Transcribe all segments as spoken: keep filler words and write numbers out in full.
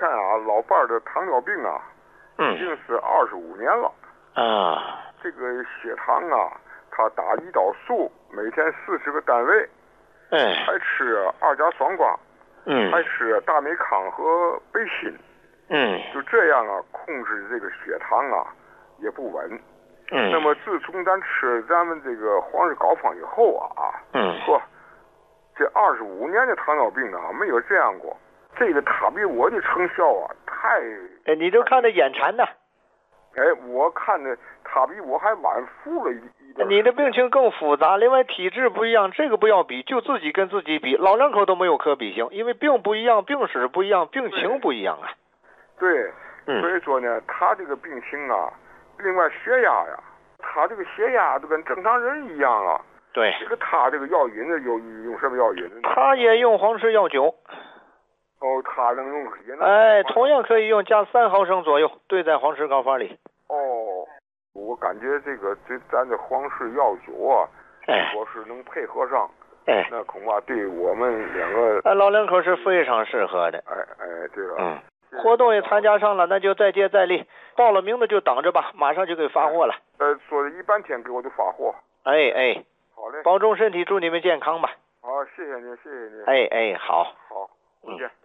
看啊，老伴儿的糖尿病啊，已经是二十五年了。 啊， 这个血糖啊，他打胰岛素，每天四十个单位， 哎， 还吃二甲双胍， 嗯， 还吃大美康和贝辛， 嗯， 就这样啊，控制这个血糖啊也不稳。 嗯， 那么自从咱吃咱们这个黄氏膏方以后啊， 嗯， 说这二十五年的糖尿病啊没有这样过，这个他比我的成效啊太…… 哎，你就看着眼馋呐。 哎，我看着他比我还晚复了一一段。 你的病情更复杂，另外体质不一样，这个不要比，就自己跟自己比，老两口都没有可比性，因为病不一样，病史不一样，病情不一样啊。 对， 嗯， 所以说呢，他这个病情啊，另外血压呀，他这个血压都跟正常人一样啊。 对， 这个他这个药引子有用什么药引子？ 他也用黄氏药酒。 哦，他能用也能。 哎，同样可以用，加三毫升左右，兑在黄氏膏方里。 哦，我感觉这个这咱这黄氏药酒啊， 哎， 如果是能配合上， 哎， 那恐怕对我们两个， 哎，老两口是非常适合的。 哎哎，对了， 嗯，活动也参加上了，那就再接再厉，报了名的就等着吧，马上就给发货了。 呃，说的一半天给我都发货。 哎哎， 好嘞， 保重身体，祝你们健康吧。 好，谢谢你，谢谢你。 哎哎，好， 好，再见。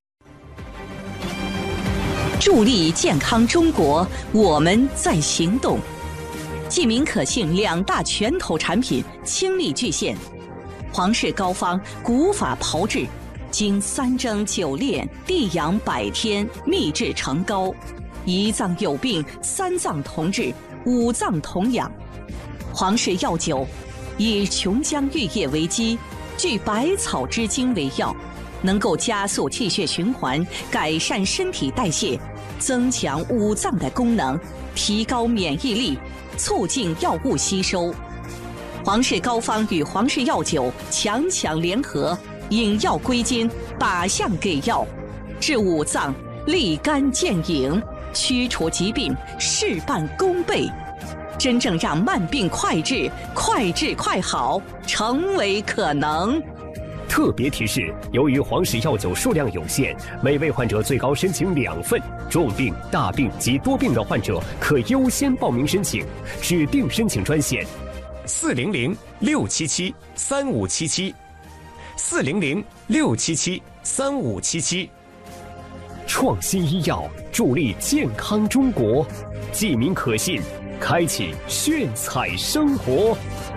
助力健康中国，我们在行动。济民可信两大拳头产品倾力巨献，黄氏膏方古法炮制，经三蒸九炼，地养百天，秘制成膏，一脏有病三脏同治，五脏同养。黄氏药酒以琼浆玉液为基，聚百草之精为药，能够加速气血循环，改善身体代谢，增强五脏的功能，提高免疫力，促进药物吸收。黄氏膏方与黄氏药酒强强联合，引药归经，靶向给药，治五脏，立竿见影，驱除疾病，事半功倍，真正让慢病快治、快治快好成为可能。 特别提示：由于黄氏药酒数量有限，每位患者最高申请两份。重病、大病及多病的患者可优先报名申请。指定申请专线：四零零六七七三五七七，四零零六七七三五七七。创新医药，助力健康中国，济民可信，开启炫彩生活。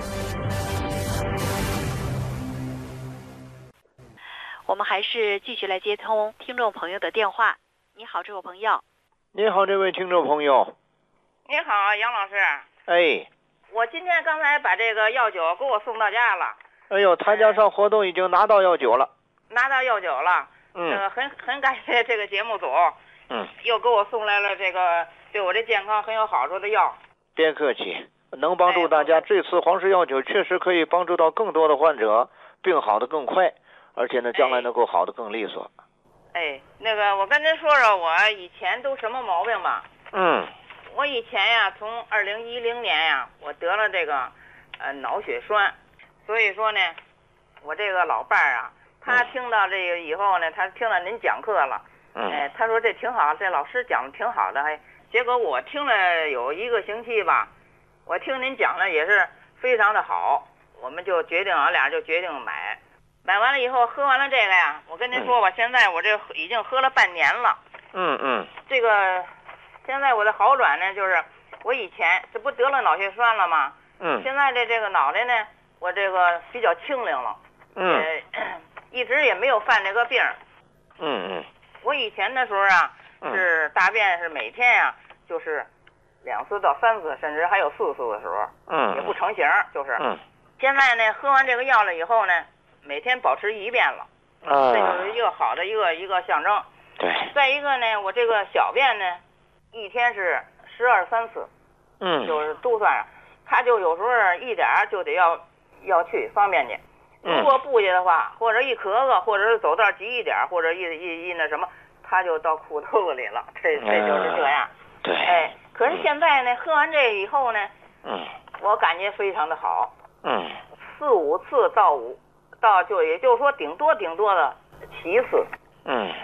我们还是继续来接通听众朋友的电话。你好，这位朋友。 你好，这位听众朋友。 你好，杨老师。 哎， 我今天刚才把这个药酒给我送到家了。 哎呦，参加上活动已经拿到药酒了。 拿到药酒了。 嗯。 呃，很很感谢这个节目组。 嗯。 又给我送来了这个对我的健康很有好处的药。 别客气，能帮助大家。 哎、 这次黄氏药酒确实可以帮助到更多的患者，病好的更快。而且呢，将来能够好的更利索。 哎，那个我跟您说说我以前都什么毛病吧。 嗯。 我以前呀，从二零一零年呀，我得了这个呃脑血栓，所以说呢，我这个老伴儿啊，他听到这个以后呢，他听到您讲课了， 嗯， 哎，他说这挺好，这老师讲的挺好的，哎，结果我听了有一个星期吧，我听您讲的也是非常的好，我们就决定俺俩就决定买。买完了以后，喝完了这个呀，我跟您说吧，嗯、现在我这已经喝了半年了。 嗯嗯。 这个，现在我的好转呢，就是我以前这不得了脑血栓了吗？ 嗯。 现在的这个脑袋呢，我这个比较清灵了。 嗯。 呃，一直也没有犯这个病。 嗯嗯。 我以前的时候啊，是大便是每天呀、啊，就是两次到三次，甚至还有四次的时候。 嗯。 也不成形，就是。 嗯。 现在呢，喝完这个药了以后呢。每天保持一遍了， 啊， 这就是一个好的一个一个象征。 对。 再一个呢，我这个小便呢，一天是十二三次， 嗯， 就是都算上。他就有时候一点就得要要去方便去， 嗯、 如果不去的话，或者一咳嗽，或者是走道急一点，或者一一一那什么，他就到裤兜子里了。这这就是这样。 嗯、对。 哎，可是现在呢，嗯、喝完这以后呢， 嗯， 我感觉非常的好。 嗯。 四五次到五。到就也就是说顶多顶多的七次， 嗯，